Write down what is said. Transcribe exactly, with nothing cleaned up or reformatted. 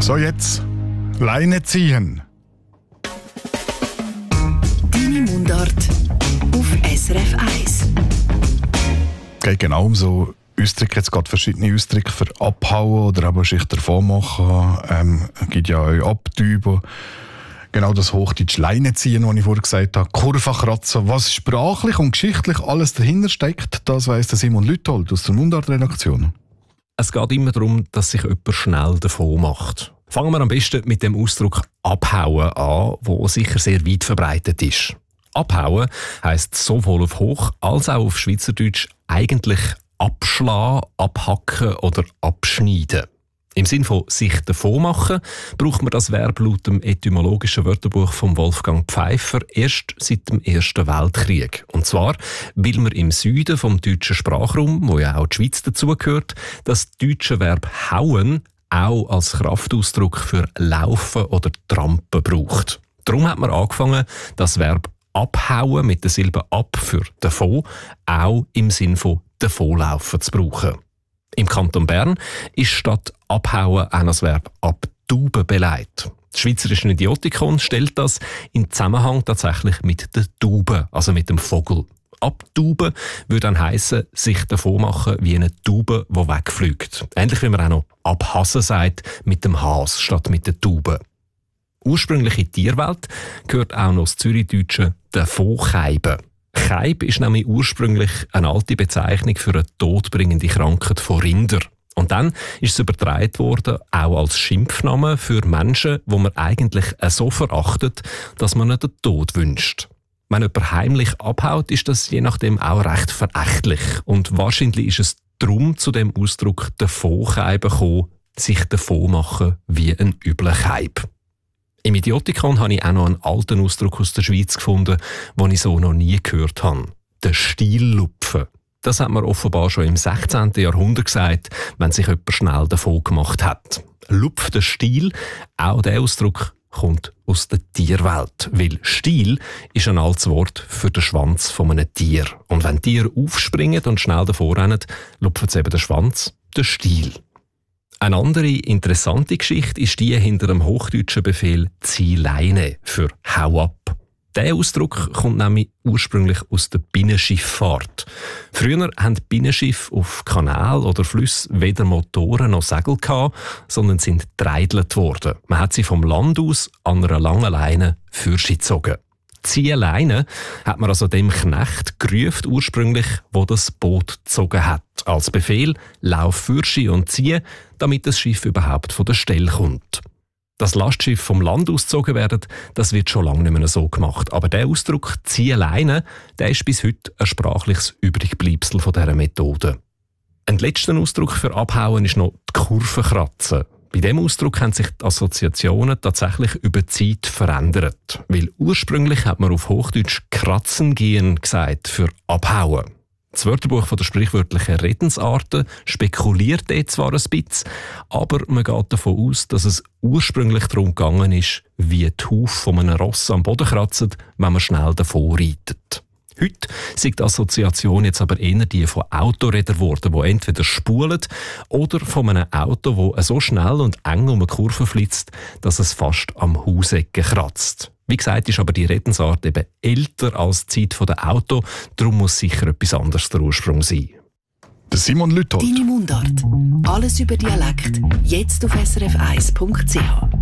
So, jetzt Leine ziehen. Deine Mundart auf S R F eins. Es geht genau um so Ausdrücke, jetzt gerade verschiedene Ausdrücke für abhauen oder aber sich davon machen. Ähm, es gibt ja auch Abtüben. Genau das Hochdeutsch Leine ziehen, was ich vorher gesagt habe. Kurven kratzen. Was sprachlich und geschichtlich alles dahinter steckt, das weiss der Simon Lüthold aus der Mundart-Redaktion. Es geht immer darum, dass sich jemand schnell davon macht. Fangen wir am besten mit dem Ausdruck «abhauen» an, der sicher sehr weit verbreitet ist. «Abhauen» heisst sowohl auf Hoch- als auch auf Schweizerdeutsch eigentlich abschlagen, abhacken oder abschneiden. Im Sinn von «sich davon machen» braucht man das Verb laut dem etymologischen Wörterbuch von Wolfgang Pfeiffer erst seit dem Ersten Weltkrieg. Und zwar, weil man im Süden vom deutschen Sprachraum, wo ja auch die Schweiz dazugehört, das deutsche Verb «hauen» auch als Kraftausdruck für «laufen» oder «trampen» braucht. Darum hat man angefangen, das Verb «abhauen» mit der Silbe «ab» für «davon» auch im Sinn von «davonlaufen» zu brauchen. Im Kanton Bern ist statt «abhauen» auch das Verb «abtauben» beleidigt. Das Schweizerische Idiotikon stellt das in Zusammenhang tatsächlich mit der Taube, also mit dem Vogel. Abtauben würde dann heissen, sich davon machen wie eine Taube, die wegfliegt. Ähnlich wie man auch noch abhasen sagt mit dem Has statt mit der Taube. Ursprünglich in die Tierwelt gehört auch noch das Zürichdeutsche «davoncheiben». Cheib ist nämlich ursprünglich eine alte Bezeichnung für eine todbringende Krankheit von Rindern. Und dann ist es übertragen worden, auch als Schimpfname für Menschen, die man eigentlich so verachtet, dass man ihnen den Tod wünscht. Wenn jemand heimlich abhaut, ist das je nachdem auch recht verächtlich. Und wahrscheinlich ist es darum zu dem Ausdruck «davoncheiben» gekommen, sich davon machen wie ein übler Cheib. Im Idiotikon habe ich auch noch einen alten Ausdruck aus der Schweiz gefunden, den ich so noch nie gehört habe. Der Stiellupfen. Das hat man offenbar schon im sechzehnten Jahrhundert gesagt, wenn sich jemand schnell davon gemacht hat. Lupf der Stiel, auch der Ausdruck kommt aus der Tierwelt, weil Stiel ist ein altes Wort für den Schwanz von einem Tier. Und wenn Tiere aufspringen und schnell davor rennen, lupfen sie eben den Schwanz, den Stiel. Eine andere interessante Geschichte ist die hinter dem hochdeutschen Befehl «zieh Leine» für «hau ab». Dieser Ausdruck kommt nämlich ursprünglich aus der Binnenschifffahrt. Früher haben Binnenschiffe auf Kanälen oder Flüssen weder Motoren noch Segel gehabt, sondern sind dreidelt worden. Man hat sie vom Land aus an einer langen Leine fürsi gezogen. «Zieh Leine» hat man also dem Knecht gerufen, ursprünglich, wo das Boot gezogen hat. Als Befehl «Lauf fürsi und zieh», damit das Schiff überhaupt von der Stelle kommt. Dass Lastschiff vom Land ausgezogen werden, das wird schon lange nicht mehr so gemacht. Aber der Ausdruck «Zieh Leine», der ist bis heute ein sprachliches Übrigbleibsel von dieser Methode. Ein letzter Ausdruck für Abhauen ist noch die Kurve kratzen. Bei diesem Ausdruck haben sich die Assoziationen tatsächlich über die Zeit verändert. Weil ursprünglich hat man auf Hochdeutsch «kratzen gehen» gesagt für «abhauen». Das Wörterbuch von der sprichwörtlichen Redensarten spekuliert jetzt zwar ein bisschen, aber man geht davon aus, dass es ursprünglich darum gegangen ist, wie die Hufe von einem Ross am Boden kratzen, wenn man schnell davon reitet. Heute sind die Assoziation jetzt aber eher die von Autorädern geworden, die entweder spulen oder von einem Auto, das so schnell und eng um eine Kurve flitzt, dass es fast am Hausecken kratzt. Wie gesagt, ist aber die Redensart eben älter als die Zeit der Auto, darum muss sicher etwas anderes der Ursprung sein. Der Simon Lüthold. Deine Mundart. Alles über Dialekt. Jetzt auf S R F eins Punkt C H.